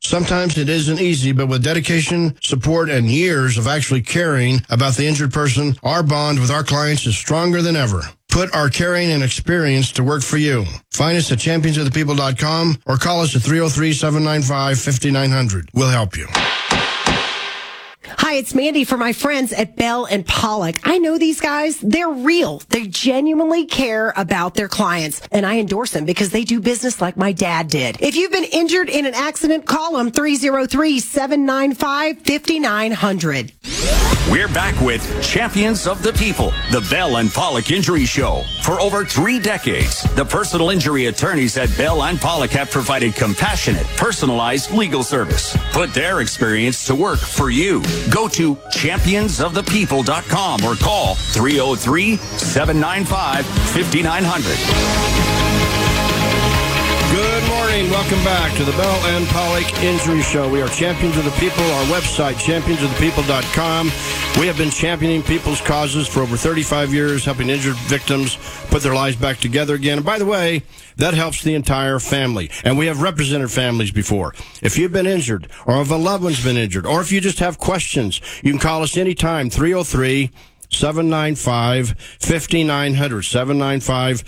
Sometimes it isn't easy, but with dedication, support, and years of actually caring about the injured person, our bond with our clients is stronger than ever. Put our caring and experience to work for you. Find us at championsofthepeople.com or call us at 303-795-5900. We'll help you. Hi, it's Mandy for my friends at Bell and Pollock. I know these guys. They're real. They genuinely care about their clients, and I endorse them because they do business like my dad did. If you've been injured in an accident, call them 303-795-5900. We're back with Champions of the People, the Bell and Pollock Injury Show. For over 3 decades, the personal injury attorneys at Bell and Pollock have provided compassionate, personalized legal service. Put their experience to work for you. Go to championsofthepeople.com or call 303-795-5900. Good morning. Welcome back to the Bell and Pollock Injury Show. We are Champions of the People. Our website, championsofthepeople.com. We have been championing people's causes for over 35 years, helping injured victims put their lives back together again. And by the way, that helps the entire family. And we have represented families before. If you've been injured, or if a loved one's been injured, or if you just have questions, you can call us anytime, 303-795-5900,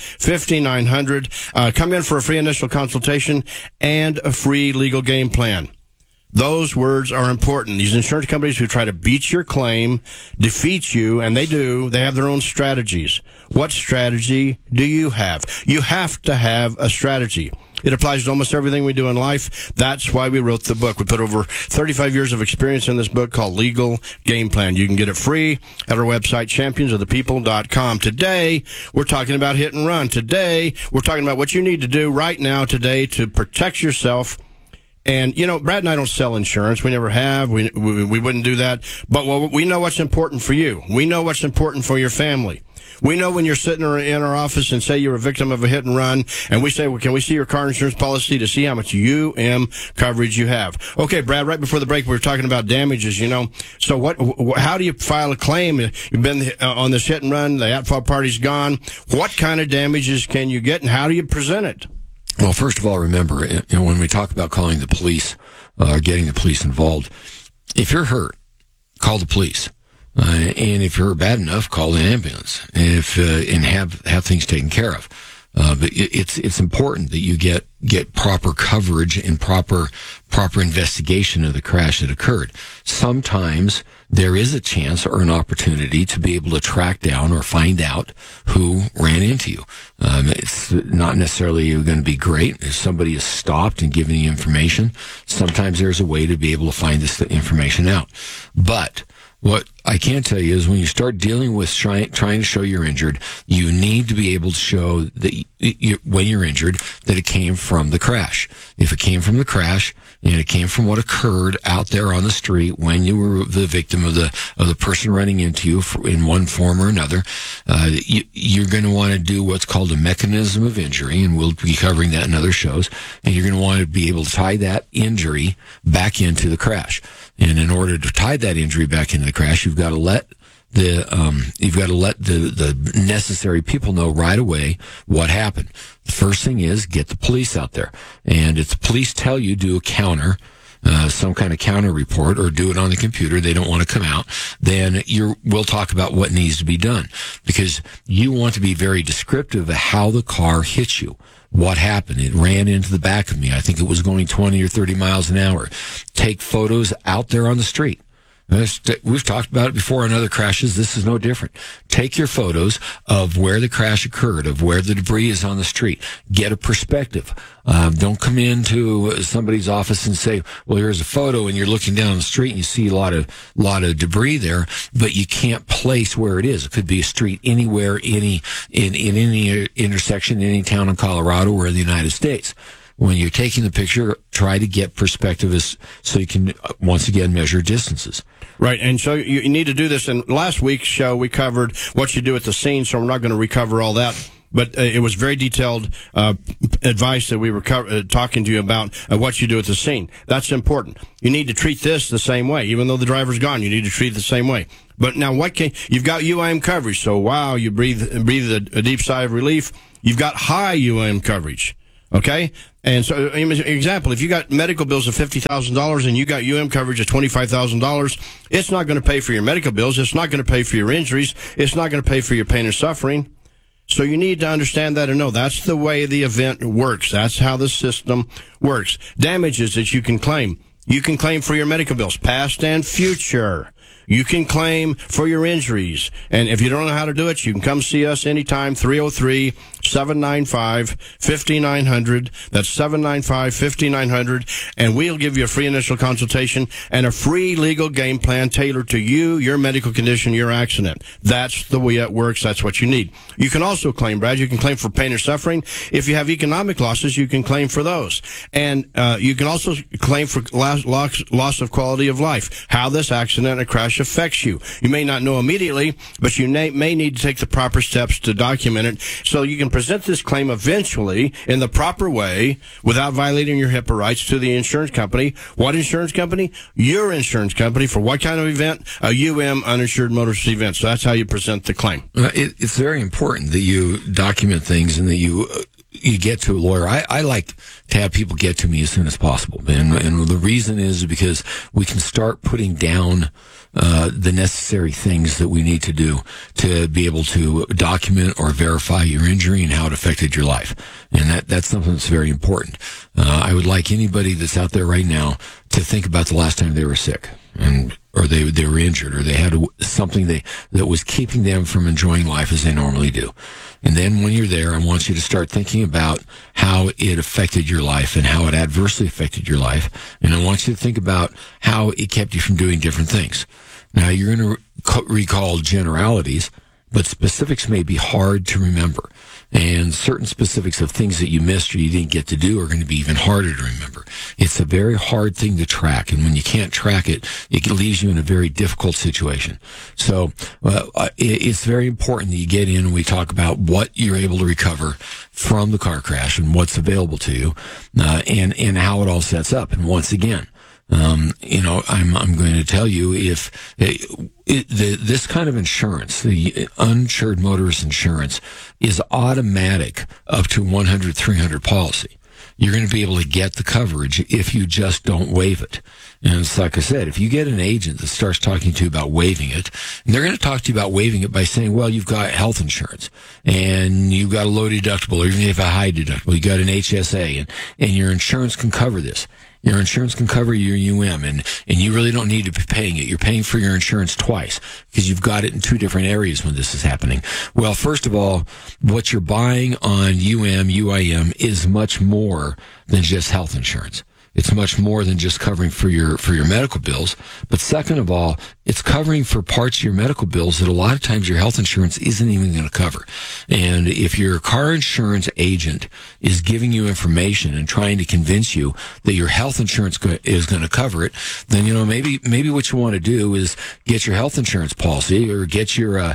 795-5900. Come in for a free initial consultation and a free legal game plan. Those words are important. These insurance companies who try to beat your claim, defeat you, and they do, they have their own strategies. What strategy do you have? You have to have a strategy. It applies to almost everything we do in life. That's why we wrote the book. We put over 35 years of experience in this book called Legal Game Plan. You can get it free at our website, championsofthepeople.com. Today, we're talking about hit and run. Today, we're talking about what you need to do right now today to protect yourself. And, you know, Brad and I don't sell insurance. We never have. We wouldn't do that. But we know what's important for you. We know what's important for your family. We know when you're sitting in our office and say you're a victim of a hit and run, and we say, well, can we see your car insurance policy to see how much coverage you have? Okay, Brad, right before the break, we were talking about damages, you know. So how do you file a claim? You've been on this hit and run, the at-fault party's gone. What kind of damages can you get, and how do you present it? Well, first of all, remember, when we talk about calling the police, getting the police involved, if you're hurt, call the police. And if you're bad enough, call the ambulance. And have things taken care of. But it's important that you get proper coverage and proper investigation of the crash that occurred. Sometimes there is a chance or an opportunity to be able to track down or find out who ran into you. It's not necessarily going to be great if somebody is stopped and given you information. Sometimes there's a way to be able to find this information out. But what I can tell you is when you start dealing with trying to show you're injured, you need to be able to show that when you're injured that it came from the crash. If it came from the crash and it came from what occurred out there on the street when you were the victim of the person running into you in one form or another, you're going to want to do what's called a mechanism of injury, and we'll be covering that in other shows. And you're going to want to be able to tie that injury back into the crash. And in order to tie that injury back into the crash, you've got to let the necessary people know right away what happened. The first thing is get the police out there. And if the police tell you do a counter, some kind of counter report, or do it on the computer, they don't want to come out, then we'll talk about what needs to be done. Because you want to be very descriptive of how the car hit you. What happened? It ran into the back of me. I think it was going 20 or 30 miles an hour. Take photos out there on the street. We've talked about it before on other crashes. This is no different. Take your photos of where the crash occurred, of where the debris is on the street. Get a perspective. Don't come into somebody's office and say, well, here's a photo, and you're looking down the street and you see a lot of debris there, but you can't place where it is. It could be a street anywhere, in any intersection, in any town in Colorado or in the United States. When you're taking the picture, try to get perspective so you can, once again, measure distances. Right, and so you need to do this. And last week's show, we covered what you do at the scene, so we're not going to recover all that. But it was very detailed advice that we were talking to you about what you do at the scene. That's important. You need to treat this the same way. Even though the driver's gone, you need to treat it the same way. But now you've got UIM coverage, so wow, you breathe a deep sigh of relief. You've got high UIM coverage. Okay? And so, example, if you got medical bills of $50,000 and you got coverage of $25,000, it's not going to pay for your medical bills. It's not going to pay for your injuries. It's not going to pay for your pain and suffering. So you need to understand that and know that's the way the event works. That's how the system works. Damages that you can claim. You can claim for your medical bills, past and future. You can claim for your injuries. And if you don't know how to do it, you can come see us anytime, 303-795-5900. That's 795-5900. And we'll give you a free initial consultation and a free legal game plan tailored to you, your medical condition, your accident. That's the way it works. That's what you need. You can also claim, Brad, you can claim for pain or suffering. If you have economic losses, you can claim for those. And you can also claim for loss of quality of life, how this accident or crash affects you. You may not know immediately, but you may need to take the proper steps to document it so you can present this claim eventually in the proper way without violating your HIPAA rights to the insurance company. What insurance company? Your insurance company. For what kind of event? A uninsured motorist event. So that's how you present the claim. It's very important that you document things and that you get to a lawyer. I like to have people get to me as soon as possible. And the reason is because we can start putting down the necessary things that we need to do to be able to document or verify your injury and how it affected your life. And that's something that's very important. I would like anybody that's out there right now to think about the last time they were sick or they were injured or they had something that was keeping them from enjoying life as they normally do. And then when you're there, I want you to start thinking about how it affected your life and how it adversely affected your life. And I want you to think about how it kept you from doing different things. Now, you're going to recall generalities, but specifics may be hard to remember. And certain specifics of things that you missed or you didn't get to do are going to be even harder to remember. It's a very hard thing to track. And when you can't track it, it leaves you in a very difficult situation. So it's very important that you get in and we talk about what you're able to recover from the car crash and what's available to you and how it all sets up. And once again, I'm going to tell you if this kind of insurance, the uninsured motorist insurance, is automatic up to 100, 300 policy. You're going to be able to get the coverage if you just don't waive it. And it's like I said, if you get an agent that starts talking to you about waiving it, and they're going to talk to you about waiving it by saying, well, you've got health insurance and you've got a low deductible, or even if you have a high deductible, you got an HSA and your insurance can cover this. Your insurance can cover your and you really don't need to be paying it. You're paying for your insurance twice because you've got it in two different areas when this is happening. Well, first of all, what you're buying on UIM is much more than just health insurance. It's much more than just covering for your medical bills. But second of all, it's covering for parts of your medical bills that a lot of times your health insurance isn't even going to cover. And if your car insurance agent is giving you information and trying to convince you that your health insurance is going to cover it, then maybe what you want to do is get your health insurance policy or get your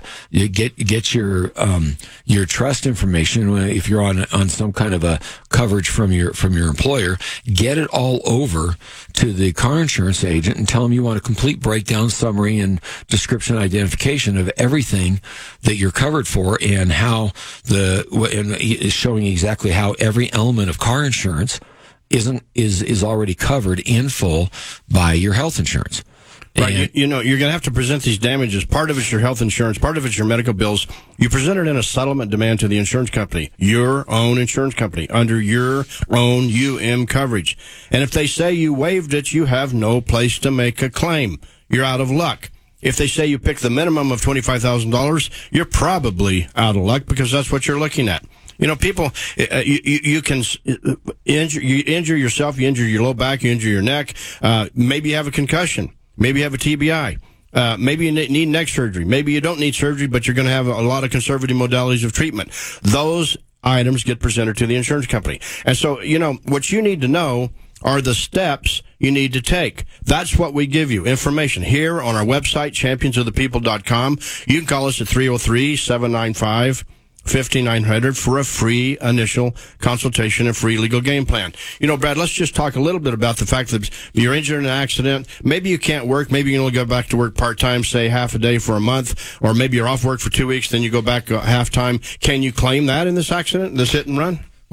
trust information if you're on some kind of a coverage from your employer. Get it all over to the car insurance agent and tell them you want a complete breakdown, summary, and description identification of everything that you're covered for and how is showing exactly how every element of car insurance is already covered in full by your health insurance. Right, you're going to have to present these damages. Part of it's your health insurance, part of it's your medical bills. You present it in a settlement demand to the insurance company, your own insurance company, under your own coverage. And if they say you waived it, you have no place to make a claim. You're out of luck. If they say you pick the minimum of $25,000, you're probably out of luck because that's what you're looking at. People, you can injure yourself, you injure your low back, you injure your neck, maybe you have a concussion. Maybe you have a TBI. Maybe you need neck surgery. Maybe you don't need surgery, but you're going to have a lot of conservative modalities of treatment. Those items get presented to the insurance company. And so, what you need to know are the steps you need to take. That's what we give you, information here on our website, championsofthepeople.com. You can call us at 303-795-5900 for a free initial consultation and free legal game plan. Brad, let's just talk a little bit about the fact that you're injured in an accident. Maybe you can't work. Maybe you can only go back to work part-time, say half a day for a month, or maybe you're off work for 2 weeks, then you go back half-time. Can you claim that in this accident, this hit and run?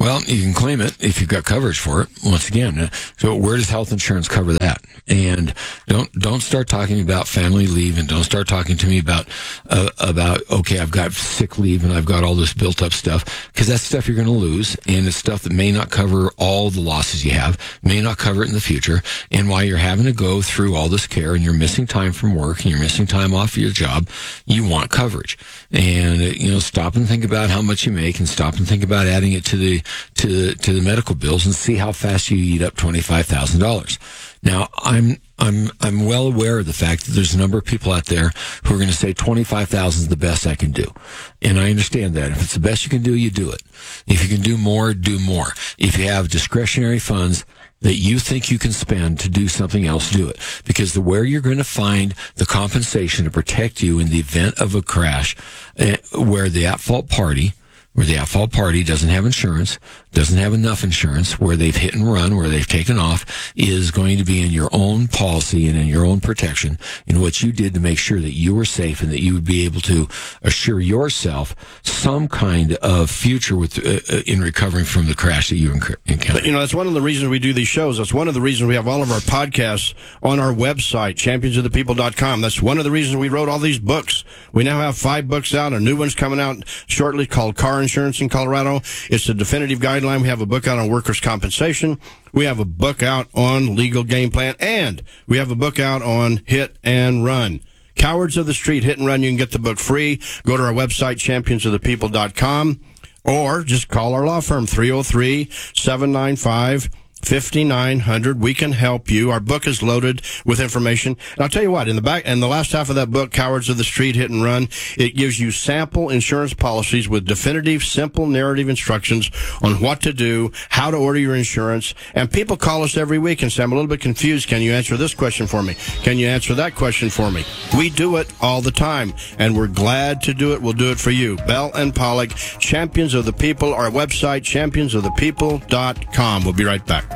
Well, you can claim it if you've got coverage for it. Once again, so where does health insurance cover that? And don't start talking about family leave, and don't start talking to me about okay, I've got sick leave and I've got all this built up stuff, because that's stuff you're going to lose, and it's stuff that may not cover all the losses you have, may not cover it in the future. And while you're having to go through all this care and you're missing time from work and you're missing time off of your job, you want coverage. And stop and think about how much you make, and stop and think about adding it to the medical bills, and see how fast you eat up $25,000. Now, I'm well aware of the fact that there's a number of people out there who are going to say 25,000 is the best I can do. And I understand that. If it's the best you can do, you do it. If you can do more, do more. If you have discretionary funds that you think you can spend to do something else, do it. Because where you're going to find the compensation to protect you in the event of a crash, where the at-fault party doesn't have insurance, doesn't have enough insurance, where they've hit and run, where they've taken off, is going to be in your own policy and in your own protection, in what you did to make sure that you were safe and that you would be able to assure yourself some kind of future in recovering from the crash that you encountered. But, that's one of the reasons we do these shows. That's one of the reasons we have all of our podcasts on our website, championsofthepeople.com. That's one of the reasons we wrote all these books. We now have 5 books out. A new one's coming out shortly called Car Insurance in Colorado. It's the definitive guideline. We have a book out on workers' compensation. We have a book out on legal game plan. And we have a book out on hit and run. Cowards of the Street, Hit and Run. You can get the book free. Go to our website, championsofthepeople.com, or just call our law firm, 303-795-5900. We can help you. Our book is loaded with information. And I'll tell you what, in the last half of that book, Cowards of the Street, Hit and Run, it gives you sample insurance policies with definitive, simple narrative instructions on what to do, how to order your insurance. And people call us every week and say, I'm a little bit confused. Can you answer this question for me? Can you answer that question for me? We do it all the time, and we're glad to do it. We'll do it for you. Bell and Pollock, Champions of the People. Our website, championsofthepeople.com. We'll be right back.